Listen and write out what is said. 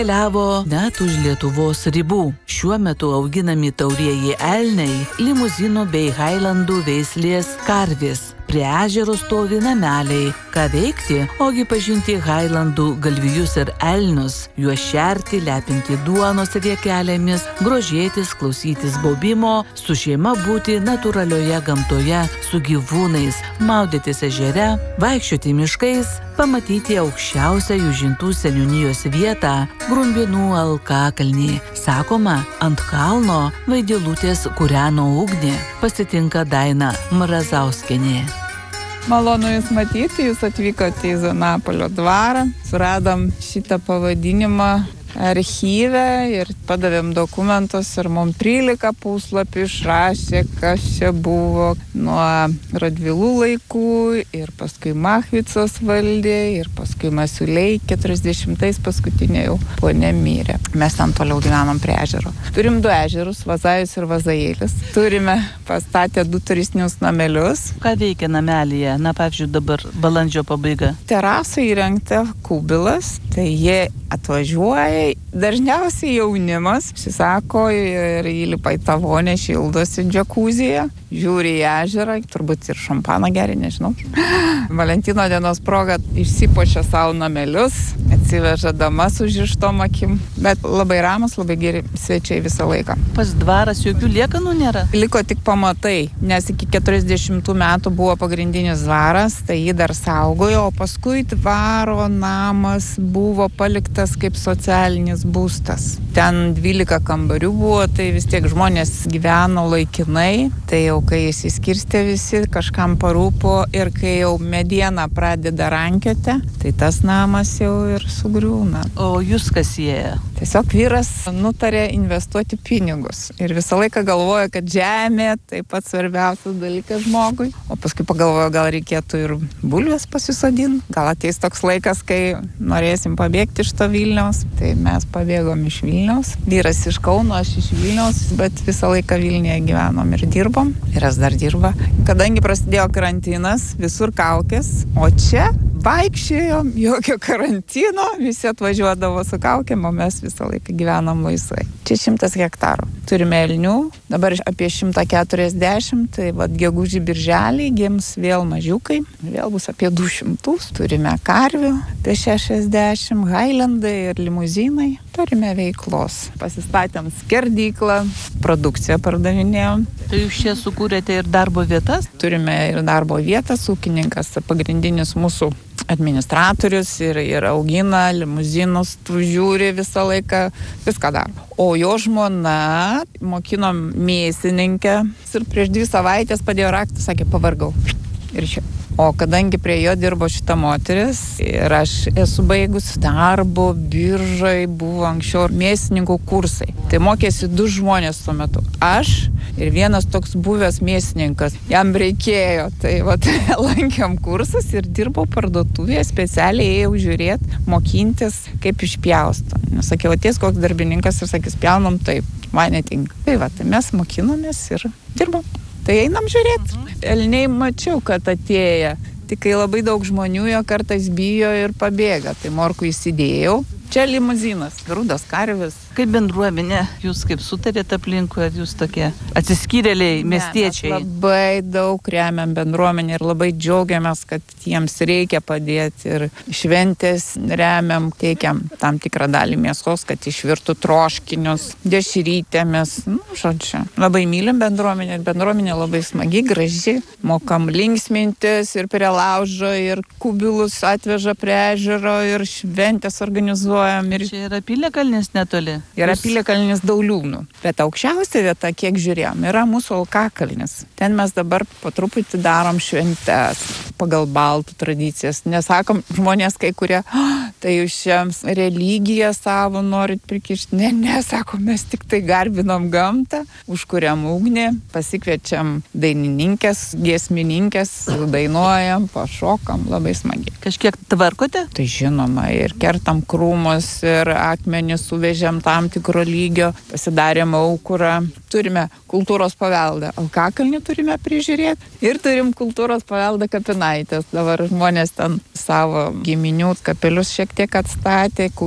Keliavo net už Lietuvos ribų. Šiuo metu auginami taurieji elniai, limuzinų bei hailandų veislės karvės. Prie ežero stovi nameliai. Ką veikti? Ogi pažinti hailandų galvijus ir elnius, juos šerti, lepinti duonos riekelėmis, grožėtis, klausytis baubimo, su šeima būti natūralioje gamtoje, su gyvūnais, maudytis ežere, vaikščioti miškais, pamatyti aukščiausią Jūžintų seniūnijos vietą Grumbėnų alkakalnį. Sakoma, ant kalno Vaidilutės kūreno ugnį. Pasitinka Daina Mrazauskienė. Malonu Jūs matyti, Jūs atvykote į Zanapolio dvarą. Suradom šitą pavadinimą archyve ir padavėm dokumentus ir mums 13 puslapių išrašė, kas čia buvo nuo Radvilų laikų ir paskui Machvicos valdė ir paskui Masiuliai 40-ais paskutinė jau ponė mirė. Mes ten toliau gyvenom prie ežero. Turim 2 ežerus, Vazajus ir Vazajėlis. Turime pastatę 2 turistinius namelius. Ką veikia namelyje? Na, pavyzdžiui, dabar balandžio pabaiga. Terasai įrengta kubilas, tai jie atvažiuoja. Dažniausiai jaunimas susisako ir įlipa į tą vonę, šildosi džakuzyje, žiūri į ežerą, turbūt ir šampaną geria, nežinau. Valentino dienos proga išsipuošia savo namelius, atsiveža damas užrištom akim, bet labai ramus, labai geri svečiai visą laiką. Pas dvaras jokių liekanų nėra? Liko tik pamatai, nes iki 40 metų buvo pagrindinis dvaras, tai jį dar saugojo, o paskui dvaro namas buvo paliktas kaip socialinis būstas. Ten 12 kambarių buvo, tai vis tiek žmonės gyveno laikinai, tai jau kai įsiskirstė visi, kažkam parūpo ir kai jau mediena pradeda rankioti, tai tas namas jau ir sugriūna. O jūs kas sieja? Tiesiog vyras nutarė investuoti pinigus ir visą laiką galvoja, kad žemė taip pat svarbiausias dalykas žmogui, o paskui pagalvojo, gal reikėtų ir bulves pasisodinti, gal ateis toks laikas, kai norėsim pabėgti iš to Vilniaus, tai mes pabėgom iš Vilniaus. Vyras iš Kauno, aš iš Vilniaus, bet visą laiką Vilniuje gyvenom ir dirbom, ir jis dar dirba. Kadangi prasidėjo karantinas, visur kaukės, o čia vaikščiojom, jokio karantino, visi atvažiuodavo su kaukėm, o mes visą laiką gyvenom laisvai. Čia 100 hektarų. Turime elnių, dabar apie 140, tai vat gegužį birželį gims vėl mažiukai, vėl bus apie 200. Turime karvių, apie 60, hailandai ir limuzinai. Turime veiklos. Pasistatėm skerdyklą, produkciją pardavinėjom. Tai jūs čia sukūrėte ir darbo vietas? Turime ir darbo vietas, ūkininkas pagrindinis mūsų administratorius ir augina limuzinus, žiūri visą laiką, viską daro. O jo žmona mokinom mėsininkę ir prieš 2 savaitės padėjo raktą, sakė, pavargau. Ir čia. O kadangi prie jo dirbo šita moteris ir aš esu baigus darbo biržai, buvo anksčiau mėsininkų kursai. Tai mokėsi 2 žmonės tuo metu. Aš ir vienas toks buvęs mėsininkas. Jam reikėjo. Tai vat lankėm kursus ir dirbau parduotuvėje, specialiai ėjau žiūrėti, mokintis, kaip išpjausto. Nesakiau, ateis koks darbininkas ir sakys, pjaunam taip, man netinka. Tai va, tai mes mokinomės ir dirbom. Tai einam žiūrėti. Elniai mačiau, kad atėję. Tik kai labai daug žmonių jo kartais bijo ir pabėga. Tai morkų įsidėjau. Čia limuzinas, rudas karvis. Kaip bendruomenė, jūs kaip sutarėte aplinkui, ar jūs tokie atsiskyrėliai, miestiečiai? Mes labai daug remiam bendruomenę ir labai džiaugiamės, kad jiems reikia padėti ir šventės remiam, teikiam tam tikrą dalį mėsos, kad išvirtų troškinius, dešrytėmis, žodžiu. Labai mylim bendruomenę ir bendruomenė labai smagi, graži, mokam linksmintis ir prie laužo ir kubilus atveža prie ežero ir šventės organizuoja. Čia yra Piliakalnis netoli. Yra Piliakalnis Dauliūnų. Bet aukščiausia vieta, kiek žiūrėjom, yra mūsų Alkakalnis. Ten mes dabar po truputį darom šventes pagal baltų tradicijas. Nesakom žmonės kai kurie, tai jūs šiems religiją savo norit prikišti. Ne, sakom, mes tik tai garbinam gamtą, užkuriam ugnį, pasikviečiam dainininkės, giesmininkės, dainuojam, pašokam, labai smagiai. Kažkiek tvarkote? Tai žinoma, ir kertam krūmus, ir akmenis suvežėm tam tikro lygio, pasidarėm aukurą. Turime kultūros paveldą. Alkakalnį turime prižiūrėti ir turim kultūros paveldą Kapinaitės. Dabar žmonės ten savo giminių kapelius šiek tiek atstatė,